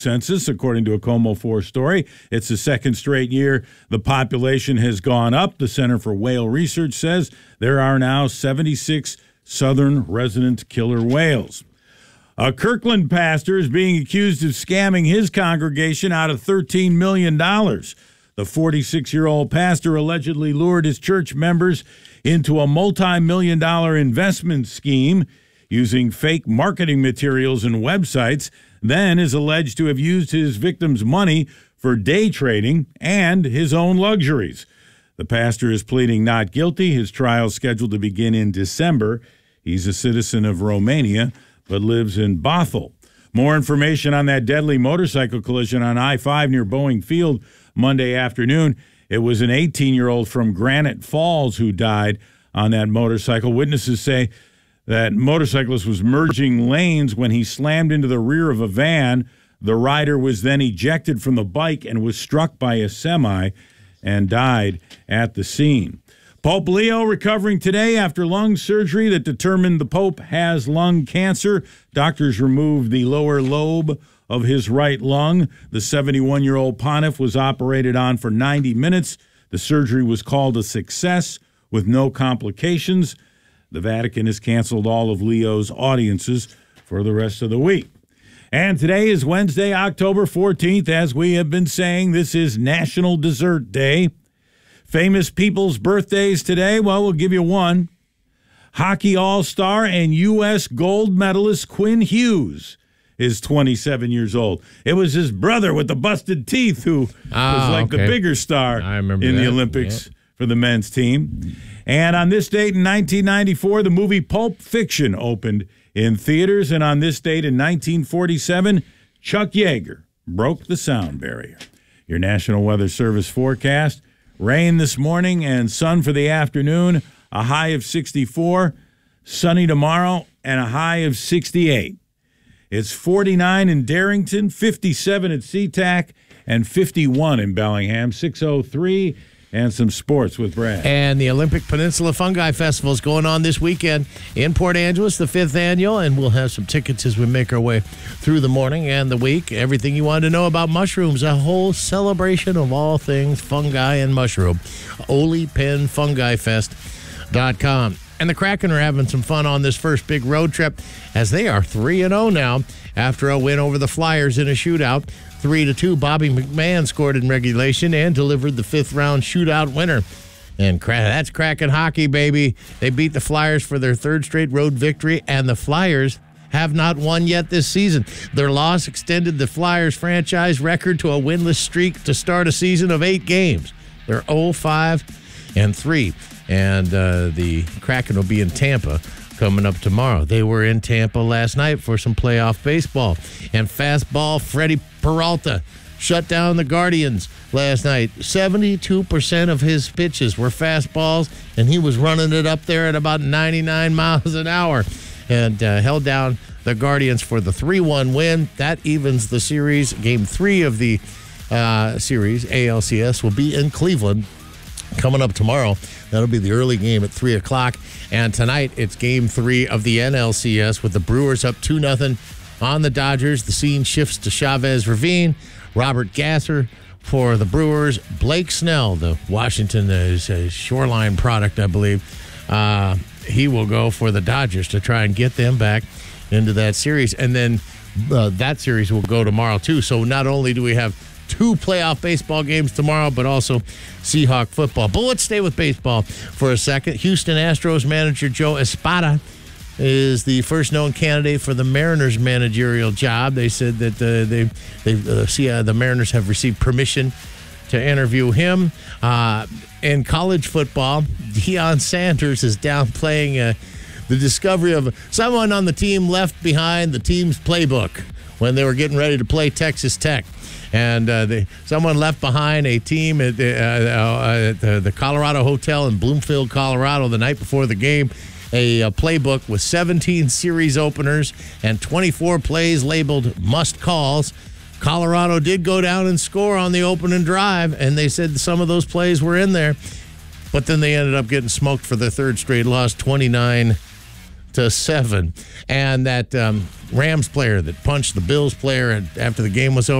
census, according to a KOMO4 story. It's the second straight year the population has gone up. The Center for Whale Research says there are now 76 southern resident killer whales. A Kirkland pastor is being accused of scamming his congregation out of $13 million. The 46-year-old pastor allegedly lured his church members into a multi-million-dollar investment scheme using fake marketing materials and websites, then is alleged to have used his victims' money for day trading and his own luxuries. The pastor is pleading not guilty. His trial is scheduled to begin in December. He's a citizen of Romania, but lives in Bothell. More information on that deadly motorcycle collision on I-5 near Boeing Field Monday afternoon. It was an 18-year-old from Granite Falls who died on that motorcycle. Witnesses say that motorcyclist was merging lanes when he slammed into the rear of a van. The rider was then ejected from the bike and was struck by a semi and died at the scene. Pope Leo recovering today after lung surgery that determined the Pope has lung cancer. Doctors removed the lower lobe of his right lung. The 71-year-old pontiff was operated on for 90 minutes. The surgery was called a success with no complications. The Vatican has canceled all of Leo's audiences for the rest of the week. And today is Wednesday, October 14th. As we have been saying, this is National Dessert Day. Famous people's birthdays today, well, we'll give you one. Hockey all-star and U.S. gold medalist Quinn Hughes is 27 years old. It was his brother with the busted teeth who was the bigger star in the Olympics for the men's team. And on this date in 1994, the movie Pulp Fiction opened in theaters. And on this date in 1947, Chuck Yeager broke the sound barrier. Your National Weather Service forecast: rain this morning and sun for the afternoon, a high of 64. Sunny tomorrow and a high of 68. It's 49 in Darrington, 57 at SeaTac, and 51 in Bellingham. 6:03. And some sports with Brad. And the Olympic Peninsula Fungi Festival is going on this weekend in Port Angeles, the 5th annual, and we'll have some tickets as we make our way through the morning and the week. Everything you wanted to know about mushrooms, a whole celebration of all things fungi and mushroom. OliPenFungiFest.com. And the Kraken are having some fun on this first big road trip as they are 3-0 now after a win over the Flyers in a shootout. 3-2, Bobby McMahon scored in regulation and delivered the fifth-round shootout winner. And that's Kraken hockey, baby. They beat the Flyers for their third straight road victory, and the Flyers have not won yet this season. Their loss extended the Flyers franchise record to a winless streak to start a season of 8 games. They're 0-5-3, and the Kraken will be in Tampa coming up tomorrow. They were in Tampa last night for some playoff baseball. And fastball Freddie Peralta shut down the Guardians last night. 72% of his pitches were fastballs, and he was running it up there at about 99 miles an hour and held down the Guardians for the 3-1 win. That evens the series. Game 3 of the series, ALCS, will be in Cleveland coming up tomorrow. That'll be the early game at 3 o'clock. And tonight, it's Game 3 of the NLCS with the Brewers up 2-0 on the Dodgers. The scene shifts to Chavez Ravine. Robert Gasser for the Brewers. Blake Snell, the Washington Shoreline product, I believe. He will go for the Dodgers to try and get them back into that series. And then that series will go tomorrow, too. So not only do we have 2 playoff baseball games tomorrow, but also Seahawk football. But let's stay with baseball for a second. Houston Astros manager Joe Espada is the first known candidate for the Mariners managerial job. They said that the Mariners have received permission to interview him. In college football, Deion Sanders is downplaying the discovery of someone on the team left behind the team's playbook when they were getting ready to play Texas Tech. And someone left behind a team at the Colorado Hotel in Bloomfield, Colorado, the night before the game, a playbook with 17 series openers and 24 plays labeled must calls. Colorado did go down and score on the opening drive, and they said some of those plays were in there. But then they ended up getting smoked for their third straight loss, 29-17. 7. And that Rams player that punched the Bills player after the game was over.